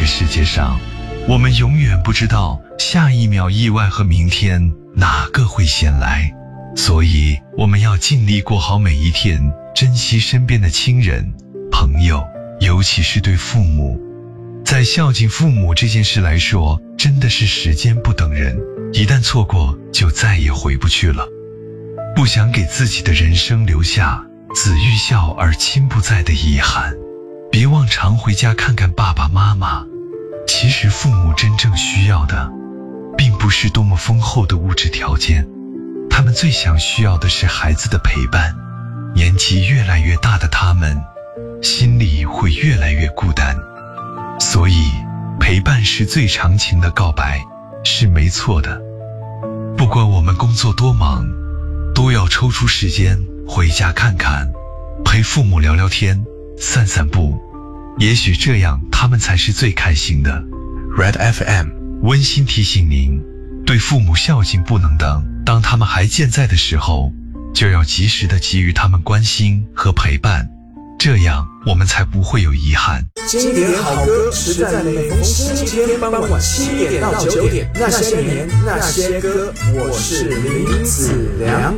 个世界上，我们永远不知道下一秒意外和明天哪个会先来，所以我们要尽力过好每一天，珍惜身边的亲人、朋友，尤其是对父母。在孝敬父母这件事来说，真的是时间不等人，一旦错过就再也回不去了。不想给自己的人生留下子欲孝而亲不在的遗憾，别忘常回家看看爸爸妈妈。其实父母真正需要的并不是多么丰厚的物质条件，他们最想需要的是孩子的陪伴。年纪越来越大的他们，心里会越来越孤单，所以陪伴是最长情的告白，是没错的。不管我们工作多忙，都要抽出时间回家看看，陪父母聊聊天，散散步，也许这样他们才是最开心的。 Red FM 温馨提醒您，对父母孝敬不能等，当他们还健在的时候，就要及时的给予他们关心和陪伴，这样我们才不会有遗憾。 经典好歌实在每逢星期天傍晚7点到9点，那些年那些歌，我是林子良。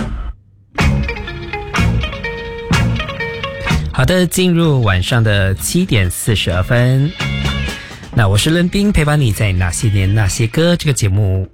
好的，进入晚上的7点42分，那我是任斌，陪伴你在那些年那些歌这个节目。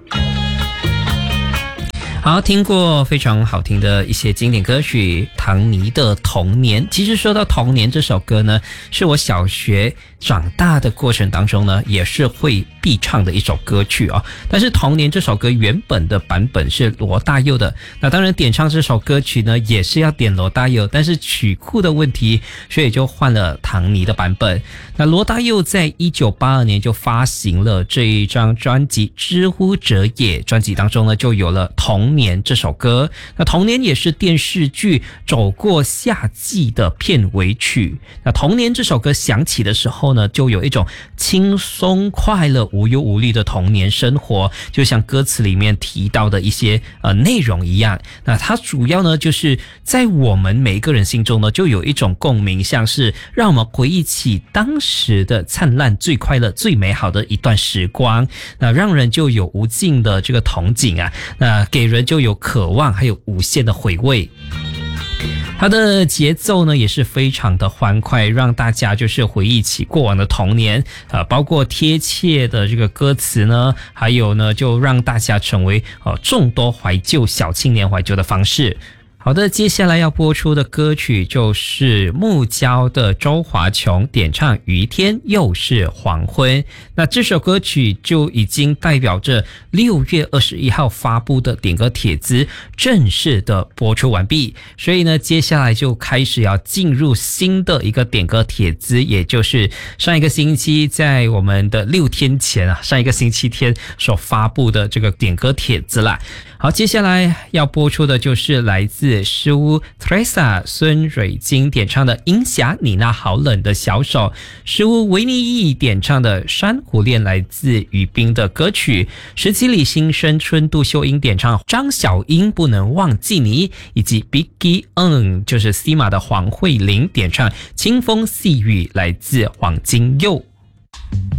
好，听过非常好听的一些经典歌曲，唐尼的《童年》。其实说到《童年》这首歌呢，是我小学长大的过程当中呢，也是会必唱的一首歌曲哦。但是《童年》这首歌原本的版本是罗大佑的，那当然点唱这首歌曲呢，也是要点罗大佑，但是曲库的问题，所以就换了唐尼的版本。那罗大佑在1982年就发行了这一张专辑《知乎者也》，专辑当中呢就有了《童年》这首歌。那《童年》也是电视剧《走过夏季》的片尾曲。那《童年》这首歌响起的时候呢，就有一种轻松快乐无忧无虑的童年生活，就像歌词里面提到的一些内容一样。那它主要呢就是在我们每一个人心中呢就有一种共鸣，像是让我们回忆起当时的灿烂、最快乐、最美好的一段时光，那让人就有无尽的这个憧憬啊，那给人就有渴望，还有无限的回味。它的节奏呢也是非常的欢快，让大家就是回忆起过往的童年，包括贴切的这个歌词呢，还有呢就让大家成为众多怀旧小青年怀旧的方式。好的，接下来要播出的歌曲就是木胶的周华琼点唱《余天又是黄昏》。那这首歌曲就已经代表着6月21号发布的点歌帖子正式的播出完毕，所以呢接下来就开始要进入新的一个点歌帖子，也就是上一个星期在我们的6天前啊，上一个星期天所发布的这个点歌帖子啦。好，接下来要播出的就是来自诗屋 Teresa 孙蕊晶点唱的《音霞你那好冷的小手》，诗屋维尼义点唱的《珊瑚恋》来自于冰的歌曲，石崎里新生春杜秀英点唱张小英不能忘记你，以及 Biggie 就是 Sima 的黄慧玲点唱清风细雨来自黄金佑。